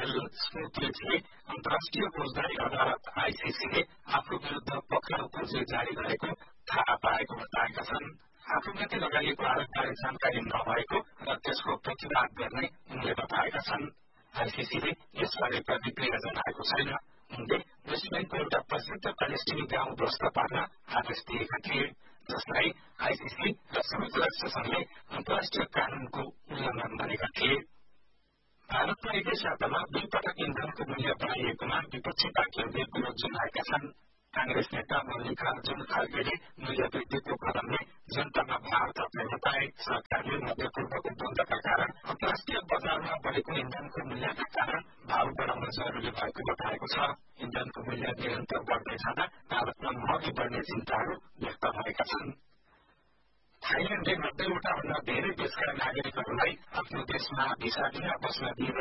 Rail स्मृतिले अन्तर्राष्ट्रिय फौजदारी अदालत आईसीसीले आफू विरुद्ध पक्राउ खोजी जारी गरेको थाहा पाएको बताएका छन्। आफूमाथि लगाइएको आरोपबारे जानकारी नभएको र त्यसको प्रतिवाद गर्ने उनले बताएका छन्। आईसीसीले यसबारे प्रतिक्रिया जनाएको छैन। उनले वेस्ट ब्याङ्कको एउटा प्रसिद्ध प्यालेस्टिनी गाउँ ध्वस्त पार्न आदेश दिएका थिए, जसलाई आईसीसी र संयुक्त राष्ट्र संघले अन्तर्राष्ट्रिय कानूनको उल्लंघन गरेका थिए। भारतमा एकै सातामा 2 पटक इन्धनको मूल्य बढाइएकोमा विपक्षी पार्टीहरूले विरोध जनाएका छन्। कांग्रेस नेता मल्लिकार्जुन खड्गेले मूल्य वृद्धिको कदमले जनतामा भार थप्ने बताए। सरकारले मध्यपूर्वको द्वन्द्वका कारण अन्तर्राष्ट्रिय बजारमा बढेको इन्धनको मूल्यका कारण भाव बढाउन जरुरी भएको बताएको छ। इन्धनको मूल्य निरन्तर बढ्दै जाँदा भारतमा महँगी बढ्ने चिन्ताहरू व्यक्त भएका छन्। थाइल्याण्डले 90 वटा भन्दा धेरै देशका नागरिकहरूलाई आफ्नो देशमा भिसा बिना बस्न दिइरहेको